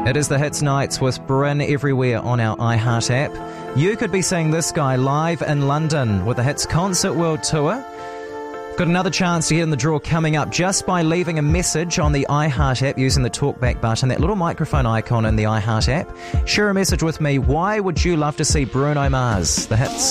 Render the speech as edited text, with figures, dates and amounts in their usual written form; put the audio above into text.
It is the Hits Nights with Bryn everywhere on our iHeart app. You could be seeing this guy live in London with the Hits Concert World Tour. Got another chance to get in the draw coming up just by leaving a message on the iHeart app using the talkback button, that little microphone icon in the iHeart app. Share a message with me. Why would you love to see Bruno Mars? The Hits.